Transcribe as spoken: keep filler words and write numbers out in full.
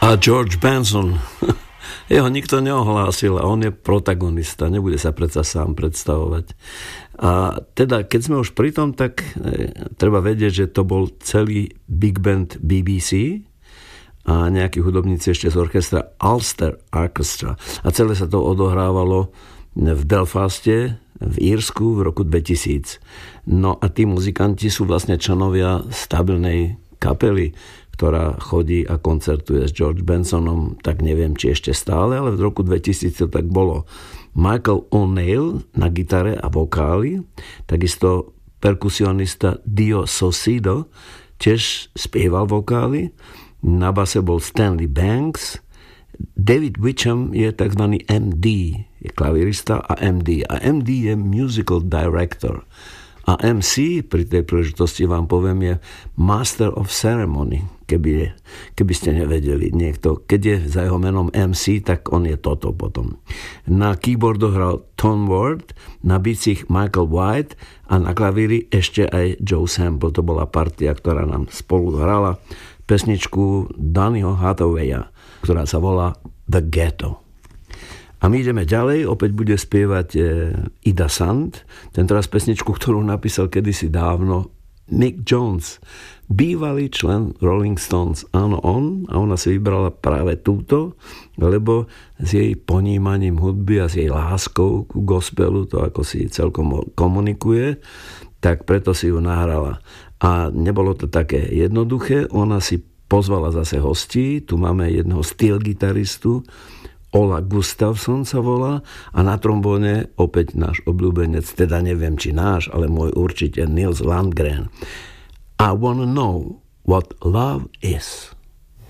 A George Benson, jeho nikto neohlásil a on je protagonista, nebude sa predsa sám predstavovať. A teda, keď sme už pri tom, tak e, treba vedieť, že to bol celý big band bé bé cé a nejakí hudobníci ešte z orchestra Ulster Orchestra. A celé sa to odohrávalo v Belfaste, v Írsku v roku dvetisíc. No a tí muzikanti sú vlastne členovia stabilnej kapely, ktorá chodí a koncertuje s George Bensonom, tak neviem, či ešte stále, ale v roku dvetisíc to tak bolo. Michael O'Neill na gitare a vokály, takisto perkusionista Dio Saucedo tiež spieval vokály, na base bol Stanley Banks, David Wickham je tzv. em dé, je klavirista a em dé. A em dé je musical director. A em cé, pri tej príležitosti vám poviem, je Master of Ceremony. Keby, keby ste nevedeli niekto, keď je za jeho menom em cé, tak on je toto potom. Na keyboardu hral Tom Ward, na bicích Michael White a na klavíri ešte aj Joe Sample. To bola partia, ktorá nám spolu hrala pesničku Donnyho Hathawaya, ktorá sa volá The Ghetto. A my ideme ďalej, opäť bude spievať e, Ida Sand, tentoraz pesničku, ktorú napísal kedysi dávno Mick Jones, bývalý člen Rolling Stones. Áno, on, a ona si vybrala práve túto, lebo s jej ponímaním hudby a s jej láskou ku gospelu, to ako si celkom komunikuje, tak preto si ju nahrala. A nebolo to také jednoduché, ona si pozvala zase hostí, tu máme jedného steel gitaristu, Ola Gustafsson sa volá, a na trombóne opäť náš obľúbenec, teda neviem či náš, ale môj určite, Nils Landgren. I wanna know what love is.